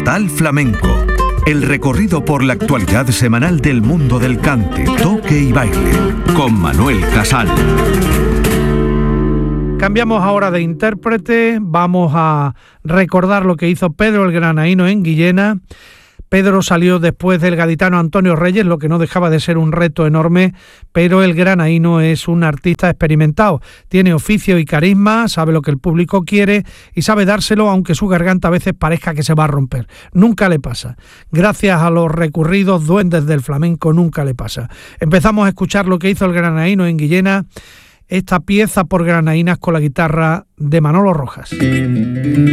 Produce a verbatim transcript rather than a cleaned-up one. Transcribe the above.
Portal Flamenco. El recorrido por la actualidad semanal del mundo del cante, toque y baile. Con Manuel Casal. Cambiamos ahora de intérprete. Vamos a recordar lo que hizo Pedro el Granaíno en Guillena. Pedro salió después del gaditano Antonio Reyes, lo que no dejaba de ser un reto enorme, pero el granaíno es un artista experimentado. Tiene oficio y carisma, sabe lo que el público quiere y sabe dárselo, aunque su garganta a veces parezca que se va a romper. Nunca le pasa. Gracias a los recurridos duendes del flamenco, nunca le pasa. Empezamos a escuchar lo que hizo el granaíno en Guillena, esta pieza por granaínas con la guitarra de Manolo Rojas.